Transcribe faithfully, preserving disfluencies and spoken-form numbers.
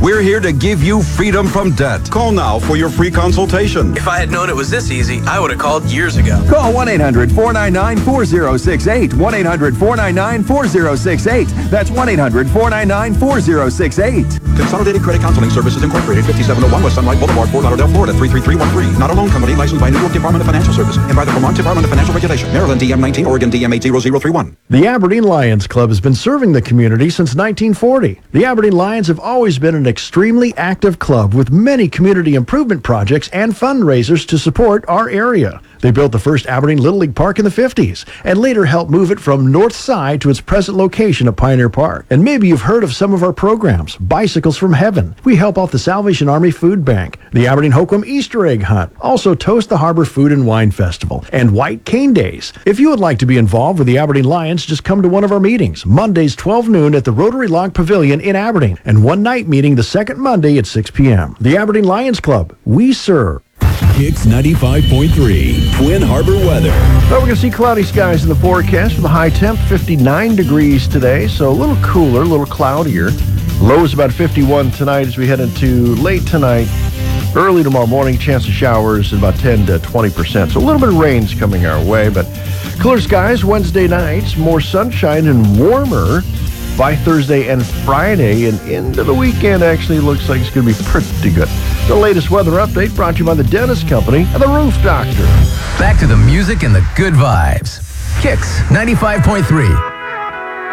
We're here to give you freedom from debt. Call now for your free consultation. If I had known it was this easy, I would have called years ago. Call one eight hundred four nine nine four zero six eight. one eight hundred four nine nine four zero six eight. That's one eight hundred four nine nine four zero six eight. Consolidated Credit Counseling Services Incorporated, fifty-seven oh one West Sunlight Boulevard, Fort Lauderdale, Florida, three three three one three. Not a loan company licensed by New York Department of Financial Services and by the Vermont Department of Financial Regulation. Maryland D M nineteen, Oregon D M eight zero zero three one. The Aberdeen Lions Club has been serving the community since nineteen forty. The Aberdeen Lions have always been an extremely active club with many community improvement projects and fundraisers to support our area. They built the first Aberdeen Little League Park in the fifties and later helped move it from North Side to its present location at Pioneer Park. And maybe you've heard of some of our programs. Bicycles from Heaven. We help out the Salvation Army Food Bank, the Aberdeen Hoquiam Easter Egg Hunt, also Toast the Harbor Food and Wine Festival, and White Cane Days. If you would like to be involved with the Aberdeen Lions, just come to one of our meetings, Mondays twelve noon at the Rotary Log Pavilion in Aberdeen, and one night meeting the second Monday at six p.m. The Aberdeen Lions Club. We serve. Kicks ninety-five point three, Twin Harbor weather. Well, we're going to see cloudy skies in the forecast with a high temp, fifty-nine degrees today, so a little cooler, a little cloudier. Lows about fifty-one tonight as we head into late tonight. Early tomorrow morning, chance of showers at about ten to twenty percent. So a little bit of rain's coming our way, but cooler skies Wednesday nights, more sunshine and warmer by Thursday and Friday, and into the weekend actually looks like it's going to be pretty good. The latest weather update brought to you by the Dentist Company and the Roof Doctor. Back to the music and the good vibes. Kicks ninety-five point three.